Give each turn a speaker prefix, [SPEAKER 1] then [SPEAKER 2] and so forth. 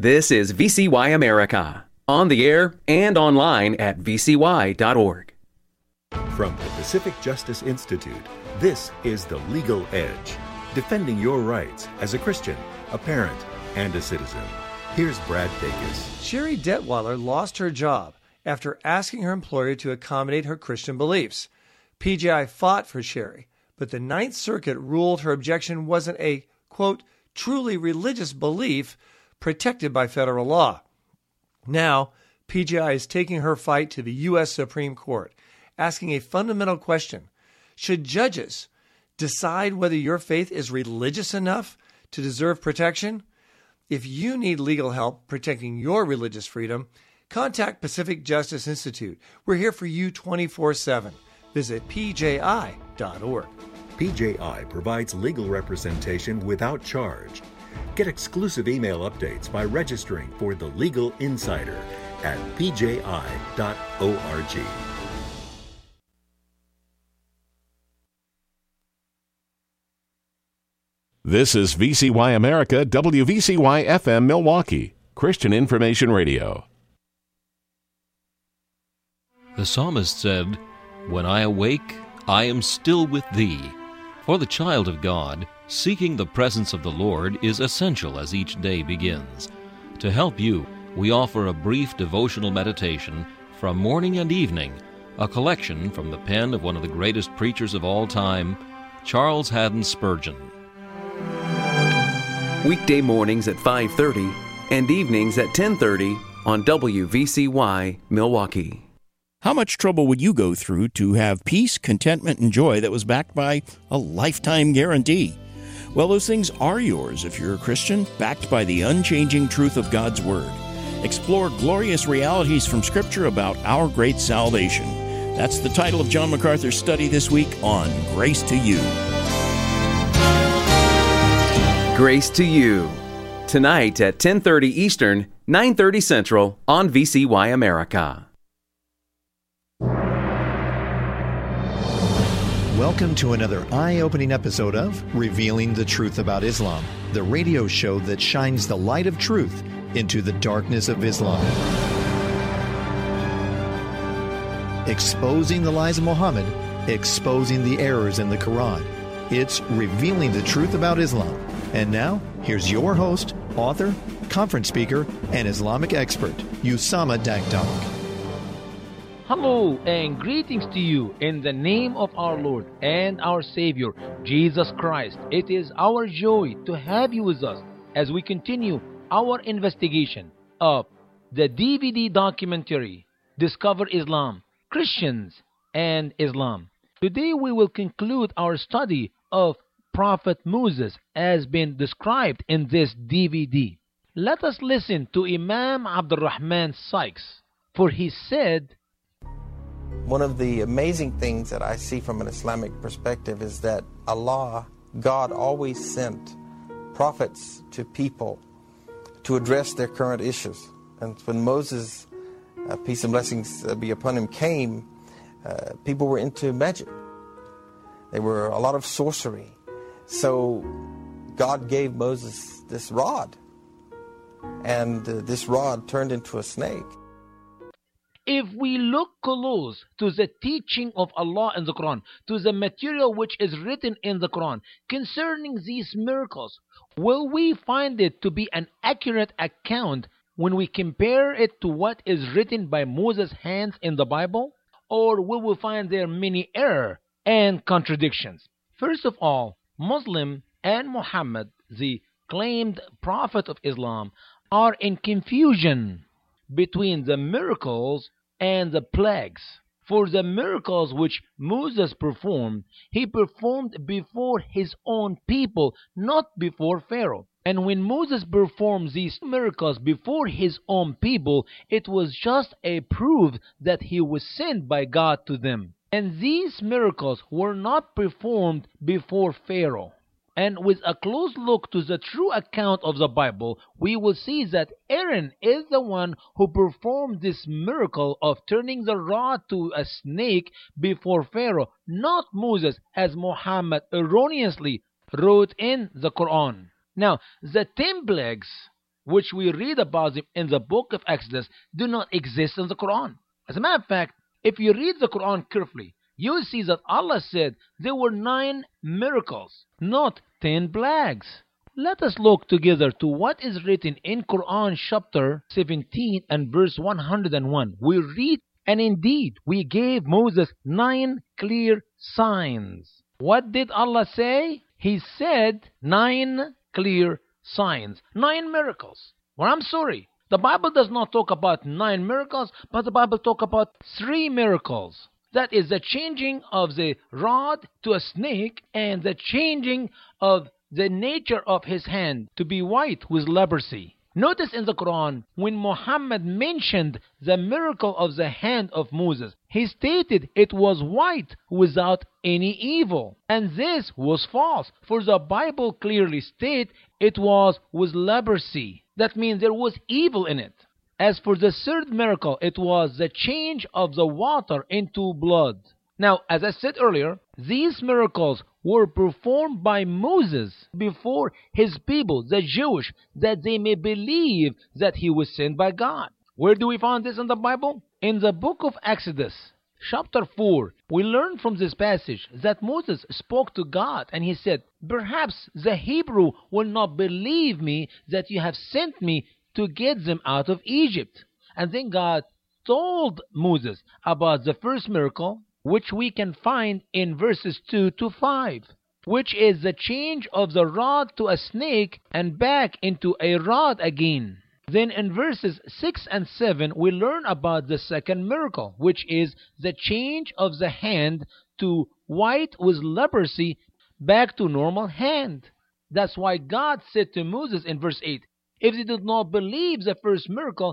[SPEAKER 1] This is VCY America, on the air and online at vcy.org.
[SPEAKER 2] From the Pacific Justice Institute, this is The Legal Edge, defending your rights as a Christian, a parent, and a citizen. Here's Brad Dacus.
[SPEAKER 3] Sherry Detweiler lost her job after asking her employer to accommodate her Christian beliefs. PJI fought for Sherry, but the Ninth Circuit ruled her objection wasn't a, quote, truly religious belief protected by federal law. Now, PJI is taking her fight to the U.S. Supreme Court, asking a fundamental question. Should judges decide whether your faith is religious enough to deserve protection? If you need legal help protecting your religious freedom, contact Pacific Justice Institute. We're here for you 24/7. Visit pji.org.
[SPEAKER 2] PJI provides legal representation without charge. Get exclusive email updates by registering for The Legal Insider at pji.org.
[SPEAKER 4] This is VCY America, WVCY FM Milwaukee, Christian Information Radio.
[SPEAKER 5] The psalmist said, "When I awake, I am still with thee." For the child of God, seeking the presence of the Lord is essential as each day begins. To help you, we offer a brief devotional meditation from morning and evening, a collection from the pen of one of the greatest preachers of all time, Charles Haddon Spurgeon.
[SPEAKER 1] Weekday mornings at 5:30 and evenings at 10:30 on WVCY Milwaukee.
[SPEAKER 6] How much trouble would you go through to have peace, contentment, and joy that was backed by a lifetime guarantee? Well, those things are yours if you're a Christian, backed by the unchanging truth of God's Word. Explore glorious realities from Scripture about our great salvation. That's the title of John MacArthur's study this week on Grace to You.
[SPEAKER 1] Grace to You. Tonight at 10:30 Eastern, 9:30 Central on VCY America.
[SPEAKER 7] Welcome to another eye-opening episode of Revealing the Truth About Islam, the radio show that shines the light of truth into the darkness of Islam. Exposing the lies of Muhammad, exposing the errors in the Quran. It's Revealing the Truth About Islam. And now, here's your host, author, conference speaker, and Islamic expert, Usama Dagdag.
[SPEAKER 8] Hello and greetings to you in the name of our Lord and our Savior, Jesus Christ. It is our joy to have you with us as we continue our investigation of the DVD documentary, Discover Islam, Christians and Islam. Today we will conclude our study of Prophet Moses as been described in this DVD. Let us listen to Imam Abdul Rahman Sykes, for he said,
[SPEAKER 9] one of the amazing things that I see from an Islamic perspective is that Allah, God, always sent prophets to people to address their current issues. And when Moses, peace and blessings be upon him, came, people were into magic. They were a lot of sorcery. So God gave Moses this rod, and this rod turned into a snake.
[SPEAKER 8] If we look close to the teaching of Allah in the Quran, to the material which is written in the Quran concerning these miracles, will we find it to be an accurate account when we compare it to what is written by Moses' hands in the Bible? Or will we find there many errors and contradictions? First of all, Muslim and Muhammad, the claimed prophet of Islam, are in confusion between the miracles and the plagues. For the miracles which Moses performed, he performed before his own people, not before Pharaoh. And when Moses performed these miracles before his own people, it was just a proof that he was sent by God to them. And these miracles were not performed before Pharaoh. And with a close look to the true account of the Bible, we will see that Aaron is the one who performed this miracle of turning the rod to a snake before Pharaoh, not Moses, as Muhammad erroneously wrote in the Quran. Now, the 10 plagues which we read about them in the book of Exodus, do not exist in the Quran. As a matter of fact, if you read the Quran carefully, you will see that Allah said there were 9 miracles, not 10 plagues. Let us look together to what is written in Quran chapter 17 and verse 101. We read, "And indeed we gave Moses 9 clear signs." What did Allah say? He said 9 clear signs, 9 miracles. Well, I'm sorry, the Bible does not talk about 9 miracles, but the Bible talk about 3 miracles. That is the changing of the rod to a snake and the changing of the nature of his hand to be white with leprosy. Notice in the Quran, when Muhammad mentioned the miracle of the hand of Moses, he stated it was white without any evil. And this was false, for the Bible clearly states it was with leprosy. That means there was evil in it. As for the third miracle, it was the change of the water into blood. Now, as I said earlier, these miracles were performed by Moses before his people, the Jewish, that they may believe that he was sent by God. Where do we find this in the Bible? In the book of Exodus, chapter 4, we learn from this passage that Moses spoke to God and he said, "Perhaps the Hebrew will not believe me that you have sent me to get them out of Egypt." And then God told Moses about the first miracle, which we can find in verses 2 to 5, which is the change of the rod to a snake and back into a rod again. Then in verses 6 and 7, we learn about the second miracle, which is the change of the hand to white with leprosy back to normal hand. That's why God said to Moses in verse 8, "If they did not believe the first miracle,